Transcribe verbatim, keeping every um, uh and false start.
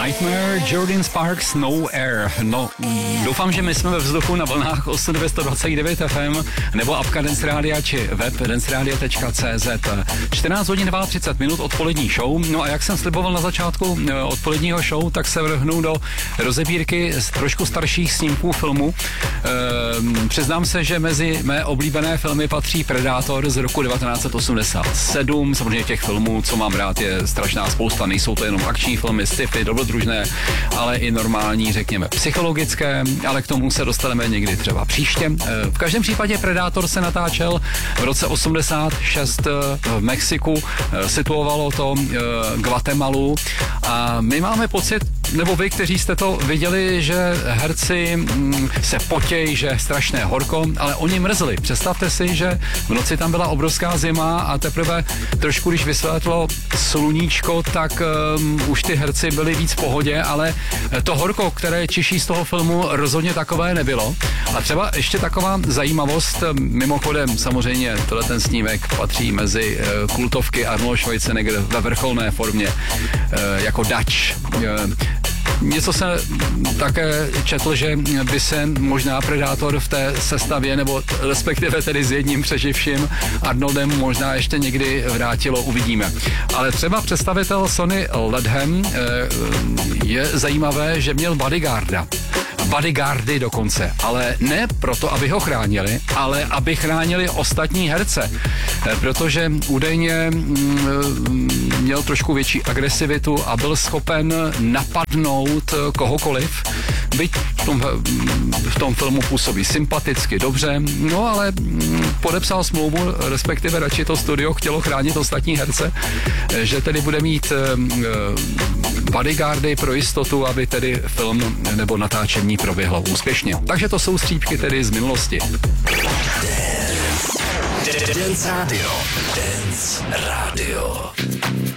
Nightmare, Jordan Sparks, No Air. No, doufám, že my jsme ve vzduchu na vlnách osm devět dvacet devět F M nebo apka Dance Radia či web danceradio tečka cé zet. čtrnáct hodin třicet minut odpolední show. No a jak jsem sliboval na začátku odpoledního show, tak se vrhnu do rozebírky z trošku starších snímků filmu. Ehm, přiznám se, že mezi mé oblíbené filmy patří Predátor z roku devatenáct set osmdesát sedm. Samozřejmě těch filmů, co mám rád, je strašná spousta. Nejsou to jenom akční filmy, sci-fi, dobrodružné, ale i normální, řekněme, psychologické, ale k tomu se dostaneme někdy třeba příště. V každém případě Predátor se natáčel v roce osmdesát šest v Mexiku, situovalo to Guatemalu a my máme pocit, nebo vy, kteří jste to viděli, že herci se potějí, že je strašné horko, ale oni mrzli. Představte si, že v noci tam byla obrovská zima a teprve trošku, když vysvětlo sluníčko, tak um, už ty herci byli víc v pohodě, ale to horko, které čiší z toho filmu, rozhodně takové nebylo. A třeba ještě taková zajímavost, mimochodem samozřejmě tohle ten snímek patří mezi uh, kultovky Arnold Schwarzenegger ve vrcholné formě, uh, jako Dutch. Uh, Něco se také četl, že by se možná Predátor v té sestavě, nebo respektive tedy s jedním přeživším Arnoldem možná ještě někdy vrátilo, uvidíme. Ale třeba představitel Sonny Ledham je zajímavé, že měl bodyguarda. Bodyguardy dokonce, ale ne proto, aby ho chránili, ale aby chránili ostatní herce, protože údajně měl trošku větší agresivitu a byl schopen napadnout kohokoliv, byť v tom, v tom filmu působí sympaticky, dobře, no ale podepsal smlouvu, respektive radši to studio chtělo chránit ostatní herce, že tedy bude mít bodyguardy pro jistotu, aby tedy film nebo natáčení proběhlo úspěšně. Takže to jsou střípky tedy z minulosti. Dance Radio. Dance Radio.